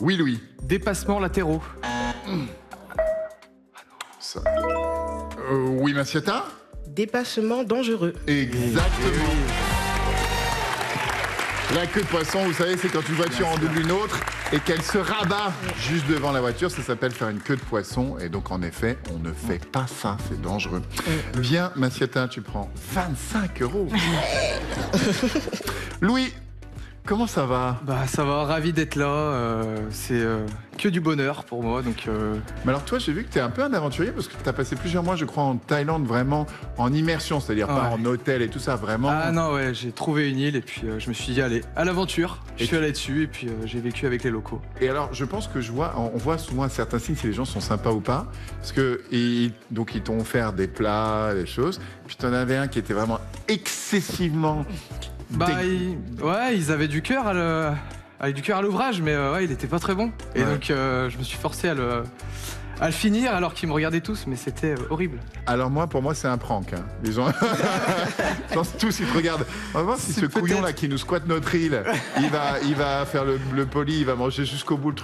Oui, Louis. Dépassements latéraux. Ça. Oui, Massiata. Dépassement dangereux. Exactement. La queue de poisson, vous savez, c'est quand une voiture en double une autre et qu'elle se rabat juste devant la voiture. Ça s'appelle faire une queue de poisson. Et donc, en effet, on ne fait pas ça. C'est dangereux. Viens, Massiata, tu prends 25 €. Louis, comment ça va? Bah ça va, ravi d'être là. C'est que du bonheur pour moi. Donc, Mais alors toi, j'ai vu que tu es un peu un aventurier parce que tu as passé plusieurs mois, je crois, en Thaïlande, vraiment en immersion, c'est-à-dire pas en hôtel et tout ça, vraiment. Ah non, ouais, j'ai trouvé une île et puis je me suis dit, allez, à l'aventure. Je suis allé dessus et puis j'ai vécu avec les locaux. Et alors, je pense que on voit souvent un certain signe si les gens sont sympas ou pas, parce que donc ils t'ont offert des plats, des choses, puis tu en avais un qui était vraiment excessivement... Ils avaient du cœur à l'ouvrage, mais il était pas très bon. Et donc je me suis forcé à le finir alors qu'ils me regardaient tous, mais c'était horrible. Alors pour moi, c'est un prank. Hein. Ils ont... tous, ils te regardent. On va voir si ce couillon-là qui nous squatte notre île, il va faire le poli, il va manger jusqu'au bout le truc.